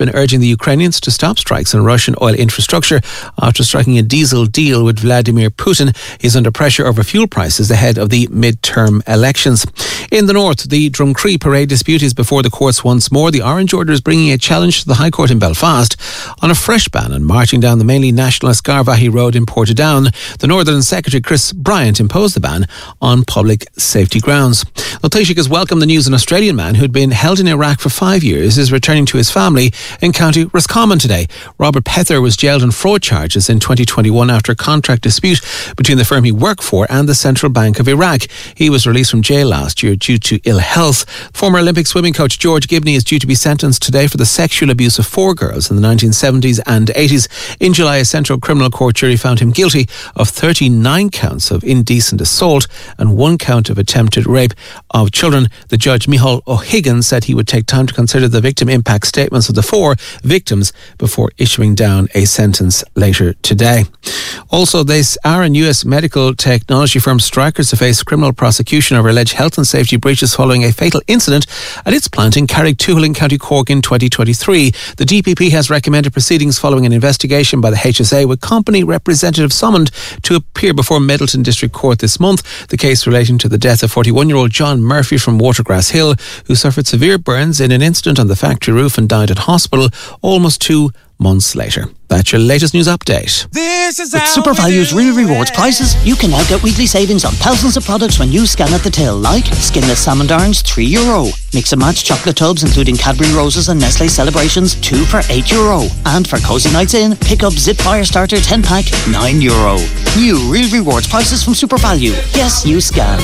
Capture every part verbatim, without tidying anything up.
been urging the Ukrainians to stop strikes on Russian oil infrastructure after striking a diesel deal with Vladimir Putin. He's under pressure over fuel prices ahead of the mid-term elections. In the north, the Drumcree parade dispute is before the courts once more. The Orange Order is bringing a challenge to the High Court in Belfast on a fresh ban on marching down the mainly nationalist Garvaghey Road in Portadown. The Northern Secretary Chris Bryant imposed the ban on public safety grounds. Well, Taoiseach has welcomed the news an Australian man who had been held in Iraq for five years is returning to his family in County Roscommon today. Robert Pether was jailed on fraud charges in twenty twenty-one after a contract dispute between the firm he worked for and the Central Bank of Iraq. He was released from jail last year due to ill health. Former Olympic swimming coach George Gibney is due to be sentenced today for the sexual abuse of four girls in the nineteen seventies and eighties. In July, a Central Criminal Court jury found him guilty of thirty-nine counts of indecent assault and one count of attempted rape of children. The judge, Micheál O'Higgins, said he would take time to consider the victim impact statements of the four victims before issuing down a sentence later today. Also, this are in U S medical technology firm Strykers to face criminal prosecution over alleged health and safety breaches following a fatal incident at its plant in Carrigtwohill in County Cork in twenty twenty-three. The D P P has recommended proceedings following an investigation by the H S A, with company representatives summoned to appear before Middleton District Court this month. The case relating to the death of forty-one-year-old John Murphy from Watergrass Hill, who suffered severe burns in an incident on the factory roof and died at hospital almost two months later. That's your latest news update. This is With SuperValue's Real Rewards prices, you can now get weekly savings on thousands of products when you scan at the till, like skinless salmon darns, three euro. Mix and match chocolate tubs, including Cadbury Roses and Nestle Celebrations, two for eight euro. And for cozy nights in, pick up Zip Fire Starter ten pack, nine euro. New Real Rewards prices from SuperValue. Yes, you scan.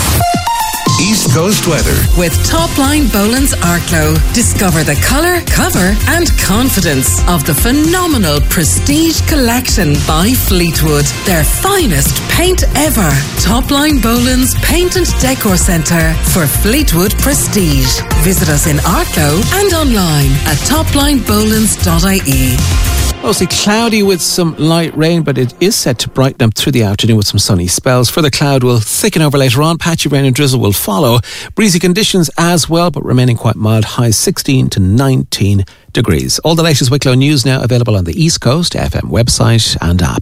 East Coast weather with Topline Boland's Arklow. Discover the colour, cover and confidence of the phenomenal Prestige Collection by Fleetwood. Their finest paint ever. Topline Boland's Paint and Decor Centre for Fleetwood Prestige. Visit us in Arklow and online at topline bolands dot I E. Mostly cloudy with some light rain, but it is set to brighten up through the afternoon with some sunny spells. Further cloud will thicken over later on. Patchy rain and drizzle will follow. Breezy conditions as well, but remaining quite mild. Highs sixteen to nineteen degrees. All the latest Wicklow news now available on the East Coast F M website and app.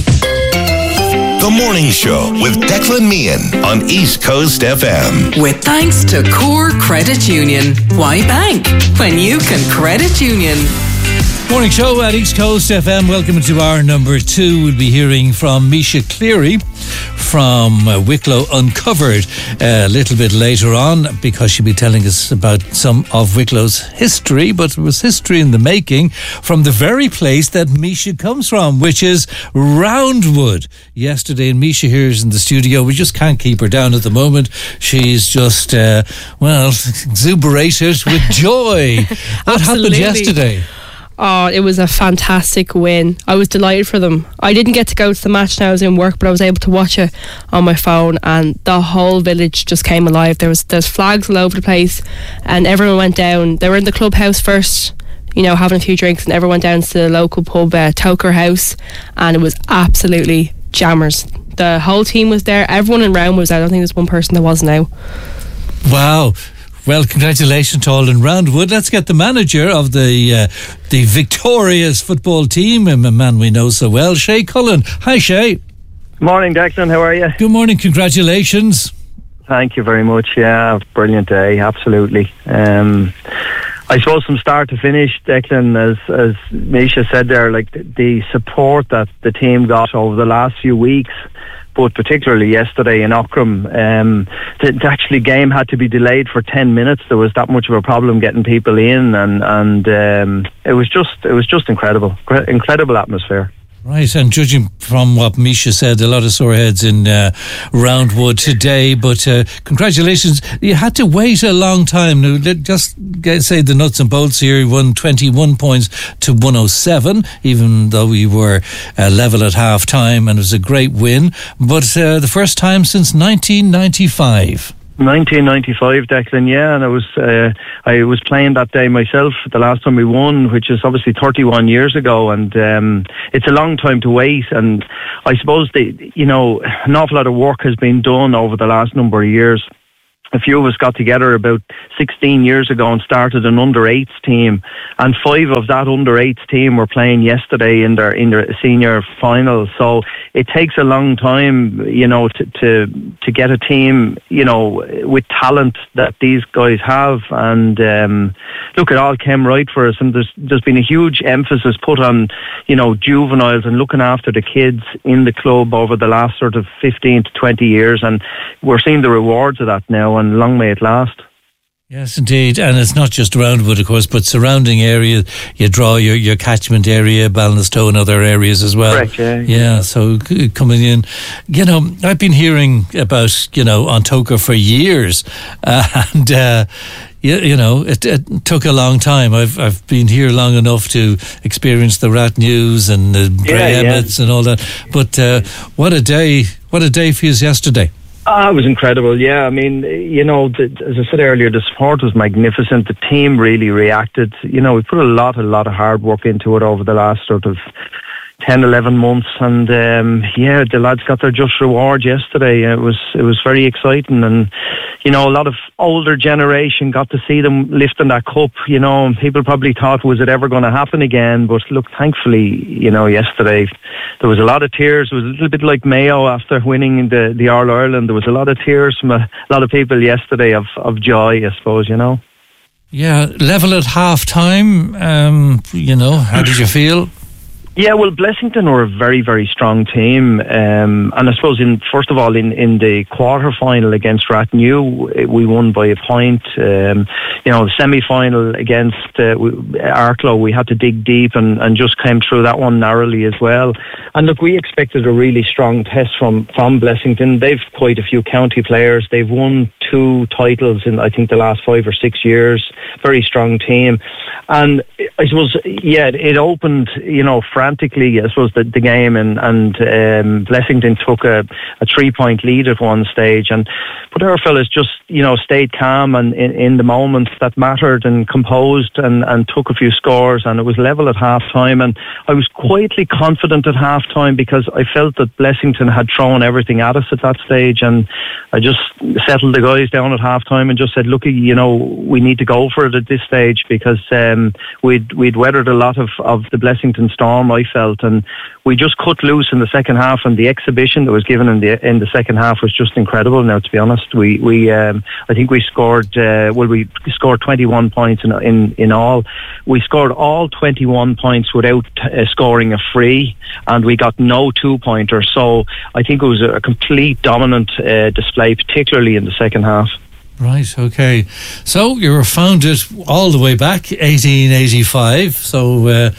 The Morning Show with Declan Meehan on East Coast F M. With thanks to Core Credit Union. Why bank when you can credit union? Morning Show at East Coast F M. Welcome to our number two. We'll be hearing from Misha Cleary from uh, Wicklow Uncovered a little bit later on, because she'll be telling us about some of Wicklow's history, but it was history in the making from the very place that Misha comes from, which is Roundwood. Yesterday, and Misha here is in the studio. We just can't keep her down at the moment. She's just, uh, well, exuberated with joy. What happened yesterday? Oh, it was a fantastic win. I was delighted for them. I didn't get to go to the match now, I was in work, but I was able to watch it on my phone, and the whole village just came alive. There was there's flags all over the place, and everyone went down. They were in the clubhouse first, you know, having a few drinks, and everyone went down to the local pub, uh, Toker House, and it was absolutely jammers. The whole team was there. Everyone in Round was there. I don't think there's one person that wasn't now. Wow. Well, congratulations to all in Roundwood. Let's get the manager of the uh, the victorious football team, a man we know so well, Shay Cullen. Hi, Shay. Morning, Declan. How are you? Good morning. Congratulations. Thank you very much. Yeah, brilliant day. Absolutely. Um, I suppose from start to finish, Declan, as as Misha said there, like the, the support that the team got over the last few weeks, but particularly yesterday in Ockram, um, the, the actually game had to be delayed for ten minutes. There was that much of a problem getting people in, and and um, it was just it was just incredible, incredible atmosphere. Right, and judging from what Misha said, a lot of sore heads in uh, Roundwood today, but uh, congratulations. You had to wait a long time. Now, just get, say the nuts and bolts here. You won twenty-one points to one oh seven, even though we were uh, level at half time, and it was a great win. But uh, the first time since nineteen ninety-five. nineteen ninety-five, Declan, yeah, and I was uh, I was playing that day myself the last time we won, which is obviously thirty-one years ago, and um, it's a long time to wait, and I suppose the, you know, an awful lot of work has been done over the last number of years a few of us got together about sixteen years ago and started an under eights team, and five of that under eights team were playing yesterday in their in their senior final. So it takes a long time, you know, to to, to get a team, you know, with talent that these guys have. And um, look, it all came right for us. And there's there's been a huge emphasis put on, you know, juveniles and looking after the kids in the club over the last sort of fifteen to twenty years, and we're seeing the rewards of that now. And long may it last. Yes, indeed. And it's not just Roundwood, of course, but surrounding areas. You draw your, your catchment area, Ballinstow and other areas as well. Correct, yeah. Yeah, so coming in. You know, I've been hearing about, you know, Antoker for years. Uh, and, uh, you, you know, it, it took a long time. I've I've been here long enough to experience the Rat News and the Bray yeah, Emmets yeah. and all that. But uh, what a day, what a day for you yesterday. Ah, it was incredible, yeah. I mean, you know, the, as I said earlier, the support was magnificent. The team really reacted. You know, we put a lot, a lot of hard work into it over the last sort of ten, eleven months, and um, yeah, the lads got their just reward yesterday. It was it was very exciting, and you know, a lot of older generation got to see them lifting that cup. You know, and people probably thought, was it ever going to happen again? But look, thankfully, you know, yesterday there was a lot of tears. It was a little bit like Mayo after winning the the All Ireland. There was a lot of tears from a lot of people yesterday of of joy, I suppose. You know. Yeah, level at half time. Um, you know, how did you feel? Yeah, well, Blessington are a very, very strong team, um, and I suppose in first of all in, in the quarter final against Rathnew, we won by a point. Um, you know, the semi final against uh, Arklow, we had to dig deep and, and just came through that one narrowly as well. And look, we expected a really strong test from from Blessington. They've quite a few county players. They've won two titles in I think the last five or six years. Very strong team, and I suppose yeah, it opened, you know, frantically, I suppose, the, the game, and, and um, Blessington took a, a three-point lead at one stage, and but our fellas just, you know, stayed calm and in, in the moments that mattered, and composed, and, and took a few scores, and it was level at half-time, and I was quietly confident at half-time because I felt that Blessington had thrown everything at us at that stage, and I just settled the guys down at half-time and just said, look, you know, we need to go for it at this stage, because um, we'd, we'd weathered a lot of, of the Blessington storm, I felt, and we just cut loose in the second half, and the exhibition that was given in the in the second half was just incredible. Now, to be honest, we we um, I think we scored uh, well we scored twenty-one points in in in all. We scored all twenty-one points without uh, scoring a free, and we got no two pointers. So I think it was a complete dominant uh, display, particularly in the second half. Right, okay. So you were founded all the way back, eighteen eighty-five, so uh,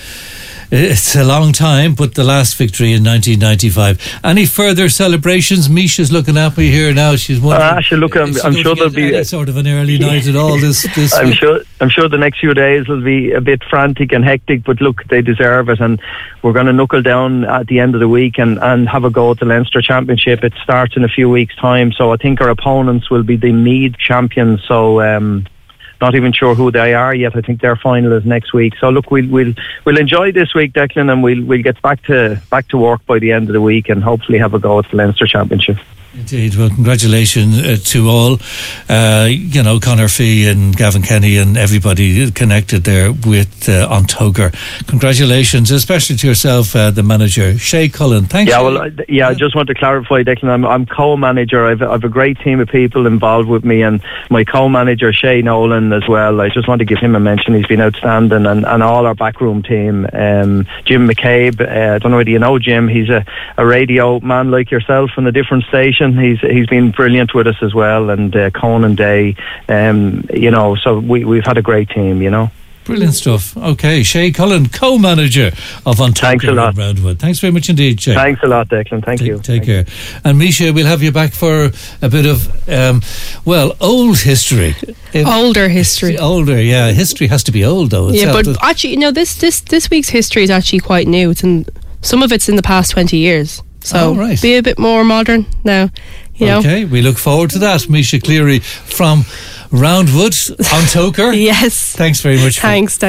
it's a long time, but the last victory in nineteen ninety-five. Any further celebrations? Misha's looking at me here now. She's wondering. Uh, actually, look, I'm, I'm sure there'll be any sort of an early night at all this, this I'm week. sure I'm sure the next few days will be a bit frantic and hectic, but look, they deserve it, and we're going to knuckle down at the end of the week and, and have a go at the Leinster Championship. It starts in a few weeks' time, so I think our opponents will be the Meath champions, so um, not even sure who they are yet. I think their final is next week. So look, we'll we'll we'll enjoy this week, Declan, and we'll we'll get back to back to work by the end of the week, and hopefully have a go at the Leinster Championship. Indeed. Well, congratulations uh, to all. Uh, you know, Conor Fee and Gavin Kenny and everybody connected there with uh, Antoker. Congratulations, especially to yourself, uh, the manager, Shay Cullen. Thank yeah, you. Well, yeah, yeah, I just want to clarify, Declan, I'm, I'm co-manager. I've, I've a great team of people involved with me, and my co-manager, Shay Nolan, as well. I just want to give him a mention. He's been outstanding, and, and all our backroom team. Um, Jim McCabe, uh, I don't know whether you know Jim. He's a, a radio man like yourself on a different station. He's he's been brilliant with us as well, and uh, Conan Day, um, you know. So we we've had a great team, you know. Brilliant stuff. Okay, Shay Cullen, co-manager of Antoker and Roundwood. Thanks very much indeed, Shay. Thanks a lot, Declan. Thank take, you. Take Thank care. You. And Misha, we'll have you back for a bit of, um, well, old history. Older history. Older, yeah. History has to be old, though. Yeah, but actually, you know, this this this week's history is actually quite new. It's in some of it's in the past twenty years. So oh, right. be a bit more modern now. You know? Okay, we look forward to that. Misha Cleary from Roundwood, Antoker. Yes. Thanks very much. Thanks, for, Declan. For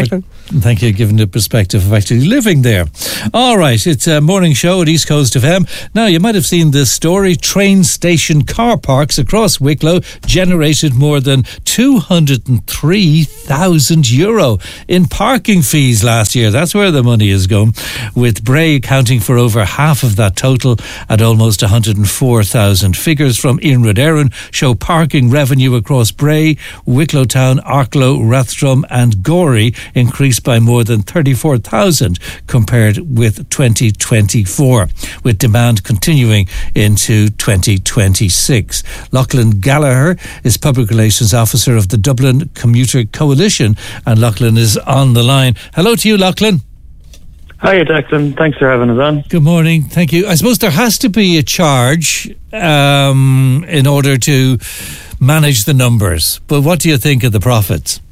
Thank you, given the perspective of actually living there. All right, it's a morning show at East Coast F M. Now, you might have seen this story. Train station car parks across Wicklow generated more than two hundred three thousand euro in parking fees last year. That's where the money is going, with Bray accounting for over half of that total at almost one hundred four thousand. Figures from Iarnród Éireann show parking revenue across Bray, Wicklow Town, Arklow, Rathdrum and Gorey increased by more than thirty-four thousand compared with twenty twenty-four, with demand continuing into twenty twenty-six. Lachlan Gallagher is Public Relations Officer of the Dublin Commuter Coalition, and Lachlan is on the line. Hello to you, Lachlan. Hiya, Declan. Thanks for having us on. Good morning. Thank you. I suppose there has to be a charge um, in order to manage the numbers, but what do you think of the profits?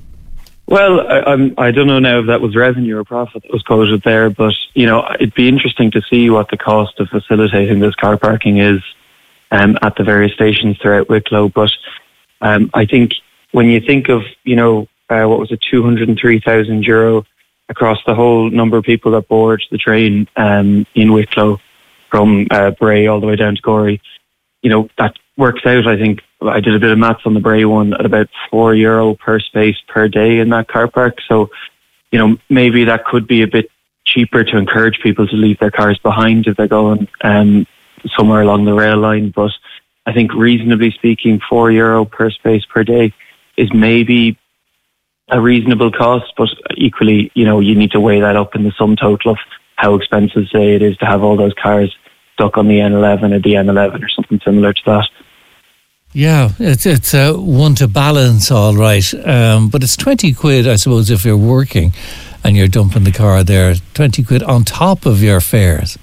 Well, I, I'm, I don't know now if that was revenue or profit that was quoted there, but you know, it'd be interesting to see what the cost of facilitating this car parking is um, at the various stations throughout Wicklow. But um, I think when you think of, you know, uh, what was it, two hundred three thousand euro across the whole number of people that board the train um, in Wicklow from uh, Bray all the way down to Gorey, you know, that works out, I think, I did a bit of maths on the Bray one, at about four euro per space per day in that car park. So, you know, maybe that could be a bit cheaper to encourage people to leave their cars behind if they're going um, somewhere along the rail line. But I think reasonably speaking, four euro per space per day is maybe a reasonable cost, but equally, you know, you need to weigh that up in the sum total of how expensive, say, it is to have all those cars stuck on the N eleven or the N eleven or something similar to that. Yeah, it's it's uh, one to balance, all right. Um, but it's twenty quid, I suppose, if you're working and you're dumping the car there, twenty quid on top of your fares.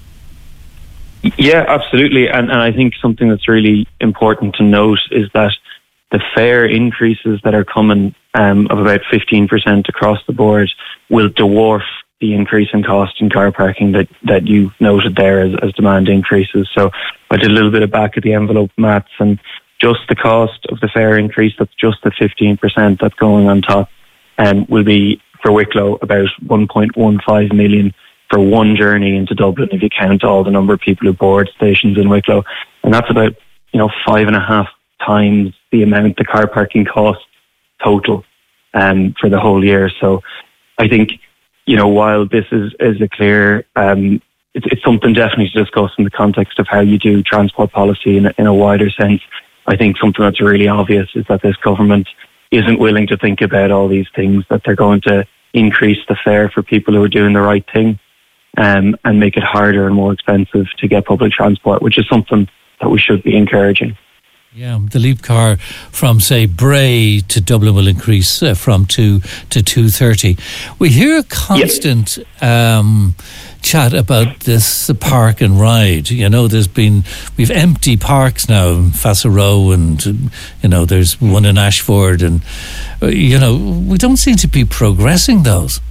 Yeah, absolutely. And, and I think something that's really important to note is that the fare increases that are coming um, of about fifteen percent across the board will dwarf the increase in cost in car parking that, that you noted there as, as demand increases. So I did a little bit of back of the envelope maths, and just the cost of the fare increase, that's just the fifteen percent that's going on top, and um, will be for Wicklow about one point one five million for one journey into Dublin if you count all the number of people who board stations in Wicklow. And that's about, you know, five and a half times the amount the car parking costs total um, for the whole year. So I think, you know, while this is, is a clear, um, it's, it's something definitely to discuss in the context of how you do transport policy in a, in a wider sense. I think something that's really obvious is that this government isn't willing to think about all these things, that they're going to increase the fare for people who are doing the right thing um, and make it harder and more expensive to get public transport, which is something that we should be encouraging. Yeah, the Leap car from, say, Bray to Dublin will increase uh, from two to two thirty. We hear constant yep. um, chat about this the park and ride. You know, there's been we've empty parks now in Fassaro, and you know there's one in Ashford, and uh, you know we don't seem to be progressing those.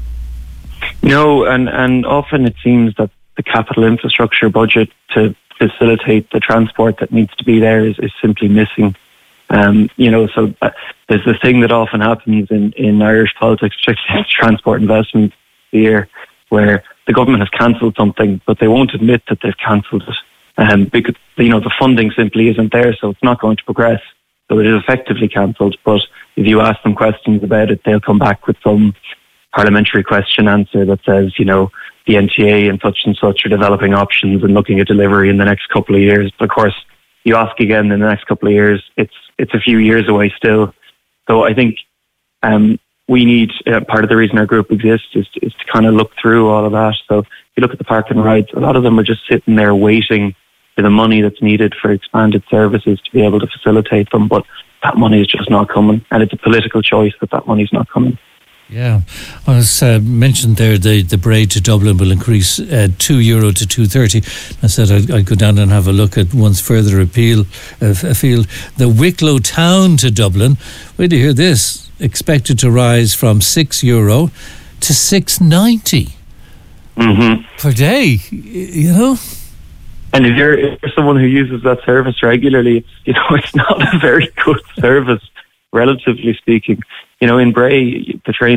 No, and and often it seems that the capital infrastructure budget to facilitate the transport that needs to be there is, is simply missing. Um, you know, so uh, there's this thing that often happens in, in Irish politics, particularly transport investment here, where the government has cancelled something, but they won't admit that they've cancelled it. Um, because, you know, the funding simply isn't there, so it's not going to progress. So it is effectively cancelled. But if you ask them questions about it, they'll come back with some parliamentary question answer that says, you know, the N T A and such and such are developing options and looking at delivery in the next couple of years. But of course, you ask again in the next couple of years, it's it's a few years away still. So I think um, we need, uh, part of the reason our group exists is to, is to kind of look through all of that. So if you look at the park and rides, a lot of them are just sitting there waiting for the money that's needed for expanded services to be able to facilitate them. But that money is just not coming. And it's a political choice that that money's not coming. Yeah, I was uh, mentioned there the, the Bray to Dublin will increase uh, two euro to two thirty. I said I'd, I'd go down and have a look at one's further appeal uh, afield. The Wicklow Town to Dublin, wait to hear this, expected to rise from six euro to six ninety mm-hmm. per day. You know. And if you're, if you're someone who uses that service regularly, you know, it's not a very good service, relatively speaking. You know, in Bray, the trains are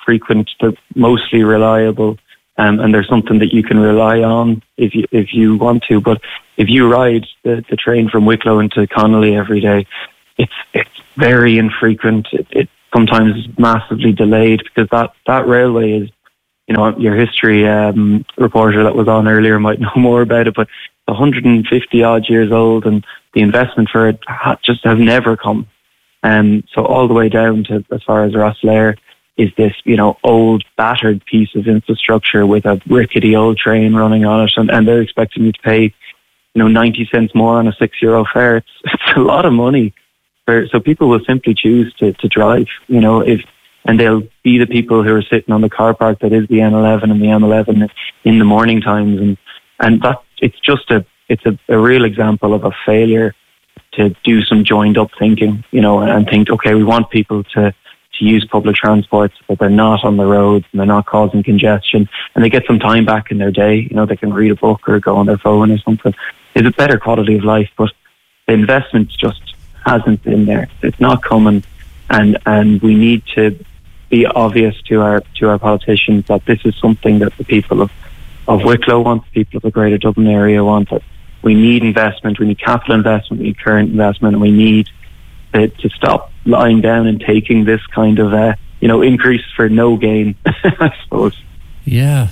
frequent, they're mostly reliable, um, and they're something that you can rely on if you if you want to. But if you ride the, the train from Wicklow into Connolly every day, it's it's very infrequent. It, it sometimes is massively delayed because that, that railway is, you know, your history um, reporter that was on earlier might know more about it, but one hundred fifty odd years old, and the investment for it ha- just has never come. Um, so all the way down to as far as Rosslare is this, you know, old battered piece of infrastructure with a rickety old train running on it, and, and they're expecting you to pay, you know, ninety cents more on a six euro fare. It's, it's a lot of money. For, so people will simply choose to, to drive, you know, if, and they'll be the people who are sitting on the car park that is the N eleven and the M eleven in the morning times, and and that it's just a it's a, a real example of a failure to do some joined up thinking, you know, and think, okay, we want people to, to use public transport, but they're not on the roads and they're not causing congestion, and they get some time back in their day, you know, they can read a book or go on their phone or something. It's a better quality of life, but the investment just hasn't been there. It's not coming, and and we need to be obvious to our to our politicians that this is something that the people of, of Wicklow want, the people of the Greater Dublin area want, that we need investment, we need capital investment, we need current investment, and we need to, to stop lying down and taking this kind of, uh, you know, increase for no gain, I suppose. Yeah.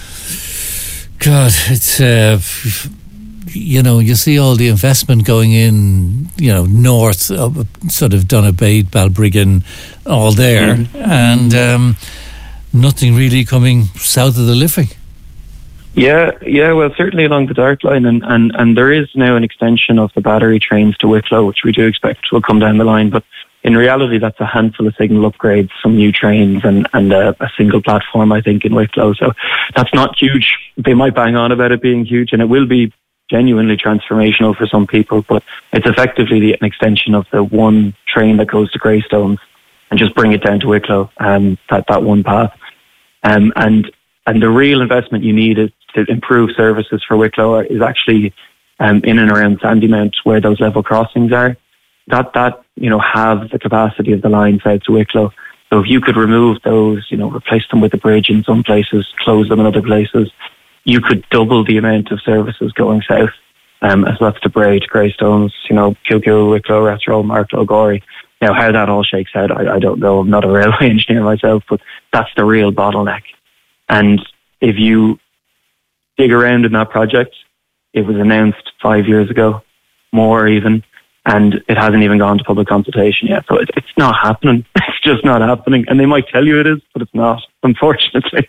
God, it's, uh, you know, you see all the investment going in, you know, north, uh, sort of Donabate, Balbriggan, all there, mm-hmm. and um, nothing really coming south of the Liffey. Yeah, yeah, well, certainly along the Dart line, and, and, and there is now an extension of the battery trains to Wicklow, which we do expect will come down the line, but in reality that's a handful of signal upgrades, some new trains, and, and a, a single platform, I think, in Wicklow, so that's not huge. They might bang on about it being huge, and it will be genuinely transformational for some people, but it's effectively the, an extension of the one train that goes to Greystones, and just bring it down to Wicklow, um, that, that one path. Um, and and the real investment you need is to improve services for Wicklow is actually um, in and around Sandymount, where those level crossings are. That, that you know, have the capacity of the line south to Wicklow. So if you could remove those, you know, replace them with a bridge in some places, close them in other places, you could double the amount of services going south. Um, so that's to Bray, to Greystones, you know, Kilkeel, Wicklow, Rathrow, Marklow, Gorey. Now, how that all shakes out, I, I don't know. I'm not a railway engineer myself, but that's the real bottleneck. And if you dig around in that project, it was announced five years ago, more even, and it hasn't even gone to public consultation yet. So it, it's not happening. It's just not happening. And they might tell you it is, but it's not, unfortunately.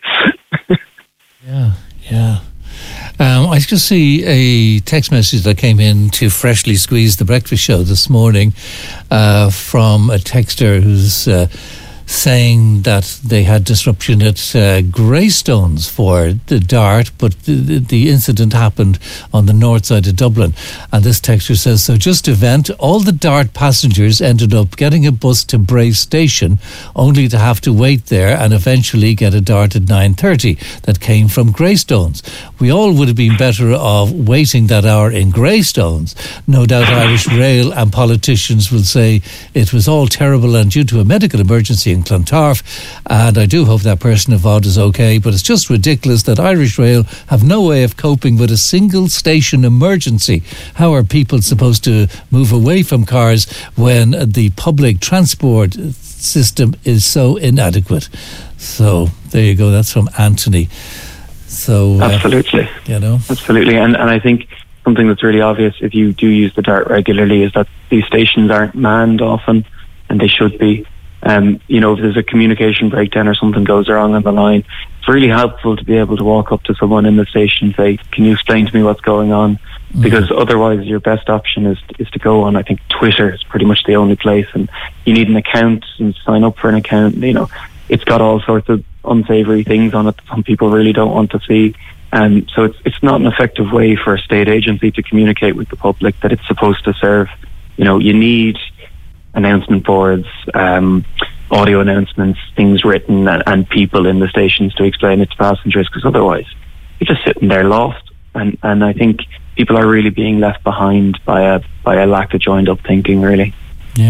yeah, yeah. Um, I just see a text message that came in to Freshly Squeezed the Breakfast Show this morning uh, from a texter who's uh, saying that they had disruption at uh, Greystones for the Dart, but the, the incident happened on the north side of Dublin. And this texter says, so just to vent, all the Dart passengers ended up getting a bus to Bray Station only to have to wait there and eventually get a Dart at nine thirty that came from Greystones. We all would have been better off waiting that hour in Greystones. No doubt Irish Rail and politicians will say it was all terrible and due to a medical emergency in Clontarf, and I do hope that person involved is okay, but it's just ridiculous that Irish Rail have no way of coping with a single station emergency. How are people supposed to move away from cars when the public transport system is so inadequate? So there you go, that's from Anthony. So uh, absolutely, you know, absolutely, and and I think something that's really obvious if you do use the Dart regularly is that these stations aren't manned often, and they should be. Um, you know, if there's a communication breakdown or something goes wrong on the line, it's really helpful to be able to walk up to someone in the station and say, can you explain to me what's going on? Mm-hmm. Because otherwise your best option is is to go on, I think Twitter is pretty much the only place, and you need an account and sign up for an account. You know, it's got all sorts of unsavoury things on it that some people really don't want to see. Um, so it's it's not an effective way for a state agency to communicate with the public that it's supposed to serve. You know, you need announcement boards, um, audio announcements, things written, and, and people in the stations to explain it to passengers, because otherwise you're just sitting there lost. And, and I think people are really being left behind by a by a lack of joined up thinking, really. Yeah,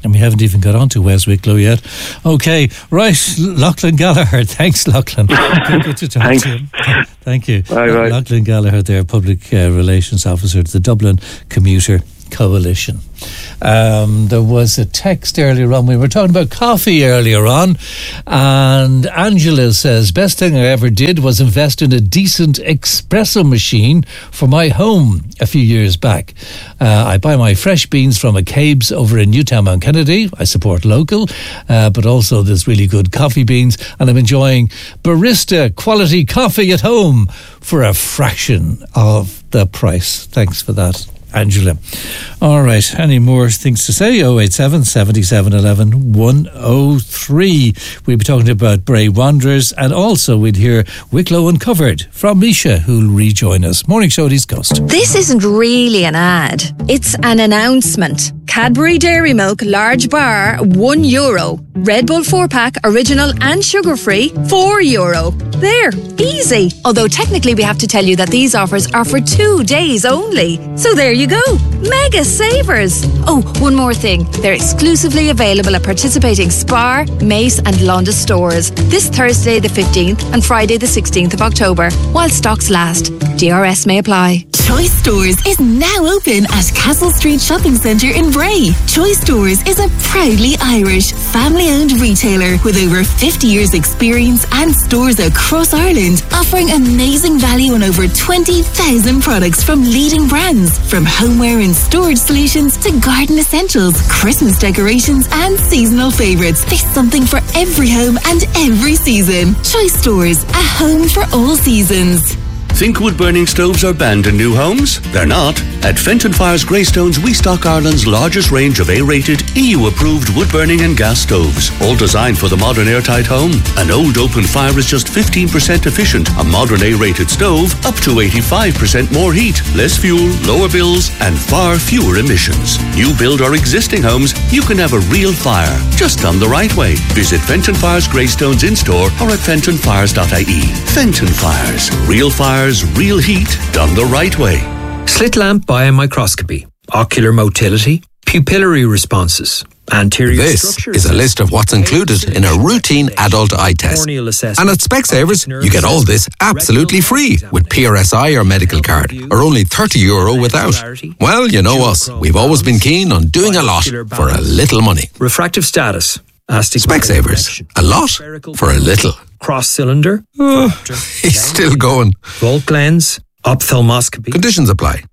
And we haven't even got on to West Wicklow yet. Okay, right, Lachlan Gallagher. Thanks, Lachlan. Good, good to talk Thanks. to you. Thank you. Bye, bye. Lachlan Gallagher there, Public uh, Relations Officer to the Dublin Commuter Coalition. Um, there was a text earlier on. We were talking about coffee earlier on, and Angela says, best thing I ever did was invest in a decent espresso machine for my home a few years back. Uh, I buy my fresh beans from a Cabes over in Newtown Mount Kennedy. I support local, uh, but also there's really good coffee beans, and I'm enjoying barista quality coffee at home for a fraction of the price. Thanks for that, Angela. All right, any more things to say? oh eight seven, seven seven one one, one oh three. We'll be talking about Bray Wanderers, and also we'd hear Wicklow Uncovered from Misha, who'll rejoin us. Morning Show at East Coast. This isn't really an ad. It's an announcement. Cadbury Dairy Milk large bar, one euro. Red Bull four pack, original and sugar-free, four euro. There, easy. Although technically we have to tell you that these offers are for two days only. So there you go. Mega savers. Oh, one more thing. They're exclusively available at participating Spar, Mace and Londis stores this Thursday the fifteenth and Friday the sixteenth of October, while stocks last. D R S may apply. Choice Stores is now open at Castle Street Shopping Centre in Bray. Choice Stores is a proudly Irish, family-owned retailer with over fifty years experience and stores across Ireland, offering amazing value on over twenty thousand products from leading brands, from homeware and storage solutions to garden essentials, Christmas decorations and seasonal favourites. There's something for every home and every season. Choice Stores, a home for all seasons. Think wood-burning stoves are banned in new homes? They're not. At Fenton Fire's Greystones, we stock Ireland's largest range of A-rated, E U-approved wood-burning and gas stoves, all designed for the modern airtight home. An old open fire is just fifteen percent efficient. A modern A-rated stove, up to eighty-five percent more heat, less fuel, lower bills, and far fewer emissions. New build or existing homes, you can have a real fire, just done the right way. Visit Fenton Fire's Greystones in-store or at fenton fires dot I E. Fenton Fires. Real fire, real heat, done the right way. Slit lamp biomicroscopy, ocular motility, pupillary responses, anterior This structure. is a list of what's included in a routine adult eye test. And at Specsavers, you get all this absolutely free with P R S I or medical card, or only thirty euro without. Well, you know us. We've always been keen on doing a lot for a little money. Refractive status. Specsavers. A lot for a little. Cross cylinder. Oh, he's still going. Volt lens. Ophthalmoscopy. Conditions apply.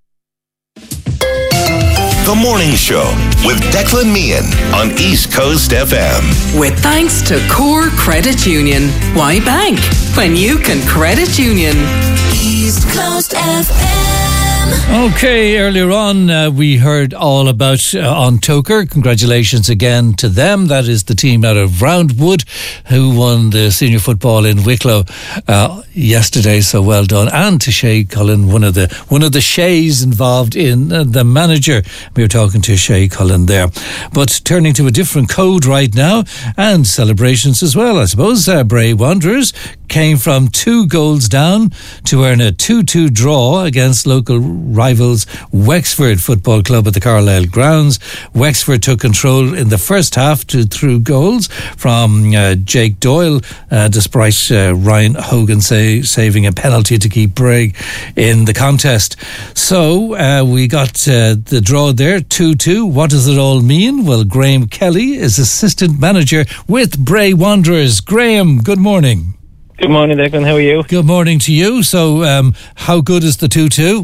The Morning Show with Declan Meehan on East Coast F M. With thanks to Core Credit Union. Why bank when you can credit union? East Coast F M. Okay, earlier on uh, we heard all about uh, On Toker. Congratulations again to them. That is the team out of Roundwood who won the senior football in Wicklow uh, yesterday. So well done. And to Shay Cullen, one of the one of the Shays involved in uh, the manager. We were talking to Shay Cullen there. But turning to a different code right now, and celebrations as well, I suppose. Uh, Bray Wanderers came from two goals down to earn a two two draw against local rivals Wexford Football Club at the Carlisle grounds. Wexford took control in the first half to, through goals from uh, Jake Doyle, uh, despite uh, Ryan Hogan say, saving a penalty to keep Bray in the contest. So uh, we got uh, the draw there, two two. What does it all mean? Well, Graham Kelly is assistant manager with Bray Wanderers. Graham, good morning. Good morning, Declan. How are you? Good morning to you. So, um, how good is the two two?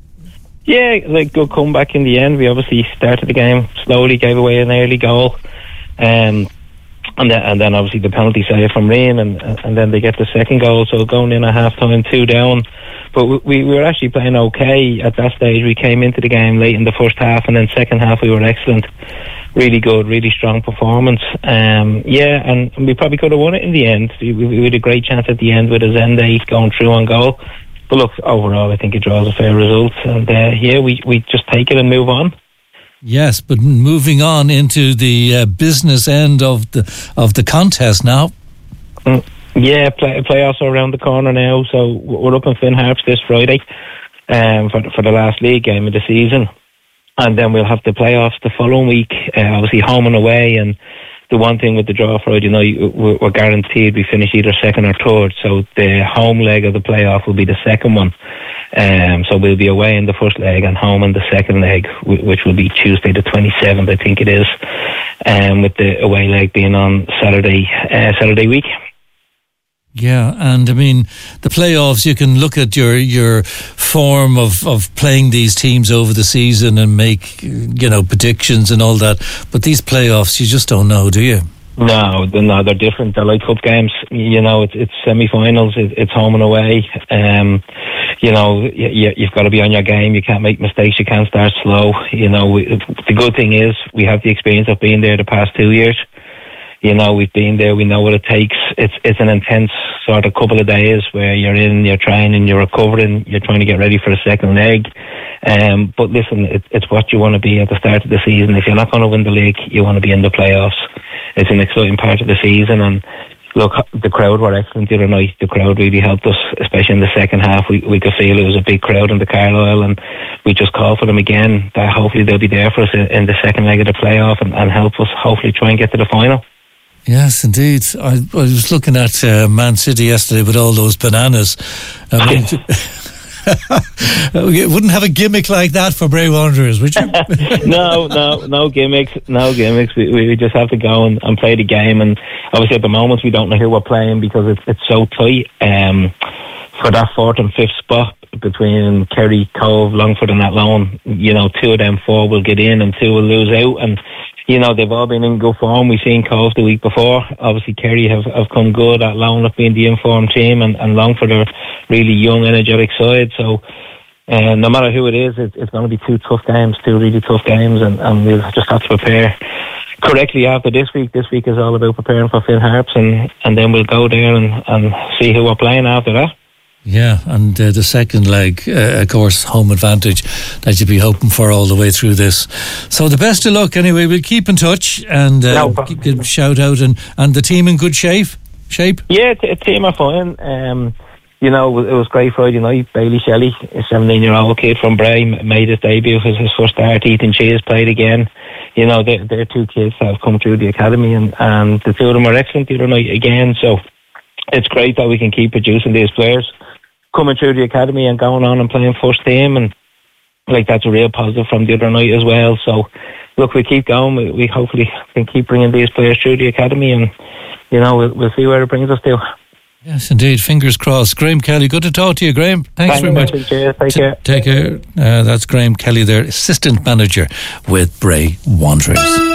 Yeah, like good comeback in the end. We obviously started the game slowly, gave away an early goal, um, and then and then obviously the penalty save from Rain, and and then they get the second goal. So going in at half time, two down. But we, we were actually playing okay at that stage. We came into the game late in the first half, and then second half we were excellent. Really good, really strong performance. Um, yeah, and we probably could have won it in the end. We, we had a great chance at the end with Azende going through on goal. But look, overall, I think it draws a fair result. And uh, yeah, we, we just take it and move on. Yes, but moving on into the uh, business end of the of the contest now. Mm, yeah, play, playoffs are around the corner now. So we're up in Finn Harps this Friday um, for, for the last league game of the season. and then we'll have the playoffs the following week, uh, obviously home and away. And the one thing with the draw Friday, you know, you- we're guaranteed we finish either second or third. So the home leg of the playoff will be the second one. Um, so we'll be away in the first leg and home in the second leg, wh- which will be Tuesday the twenty-seventh, I think it is, um, with the away leg being on Saturday, uh, Saturday week. Yeah, and I mean, the playoffs, you can look at your your form of, of playing these teams over the season and make, you know, predictions and all that. But these playoffs, you just don't know, do you? No, they're, no, they're different. They're like cup games. You know, it's, it's semi-finals. It, it's home and away. Um, you know, you, you've got to be on your game. You can't make mistakes. You can't start slow. You know, we, the good thing is we have the experience of being there the past two years. You know, we've been there. We know what it takes. It's it's an intense sort of couple of days where you're in, you're training, you're recovering, you're trying to get ready for a second leg. Um, but listen, it, it's what you want to be at the start of the season. If you're not going to win the league, you want to be in the playoffs. It's an exciting part of the season. And look, the crowd were excellent the other night. The crowd really helped us, especially in the second half. We we could feel it was a big crowd in the Carlisle, and we just called for them again. That hopefully they'll be there for us in, in the second leg of the playoff and, and help us hopefully try and get to the final. Yes, indeed. I, I was looking at uh, Man City yesterday with all those bananas. I mean, you wouldn't have a gimmick like that for Bray Wanderers, would you? no, no, no gimmicks, no gimmicks. We, we just have to go and, and play the game. And obviously, at the moment, we don't know who we're playing because it's it's so tight. Um, for that fourth and fifth spot between Kerry, Cove, Longford, and Athlone, you know, two of them four will get in and two will lose out. And you know, they've all been in good form. We've seen Cove the week before. Obviously, Kerry have, have come good. Athlone have been the informed team, and, and Longford are really young, energetic side. So, uh, no matter who it is, it, it's going to be two tough games, two really tough games, and, and we'll just have to prepare correctly after this week. This week is all about preparing for Finn Harps, and, and then we'll go there and, and see who we're playing after that. Yeah, and uh, the second leg, uh, of course, home advantage that you'd be hoping for all the way through this. So the best of luck anyway. We'll keep in touch and uh, no give a shout out. And, and the team in good shape? shape? Yeah, the team are fine. Um, you know, it was great Friday night. Bailey Shelley, a seventeen-year-old kid from Bray, made his debut. His, his first start. Ethan Cheese played again. You know, they're, they're two kids that have come through the academy, and, and the two of them are excellent the other night again. So it's great that we can keep producing these players coming through the academy and going on and playing first team, and like that's a real positive from the other night as well. So look, we keep going. We, we hopefully can keep bringing these players through the academy, and you know, we'll, we'll see where it brings us to. Yes, indeed. Fingers crossed. Graham Kelly, good to talk to you, Graham. Thanks Thank very much. Cheers. Take T- care. Take care. Uh, that's Graham Kelly, their assistant manager with Bray Wanderers.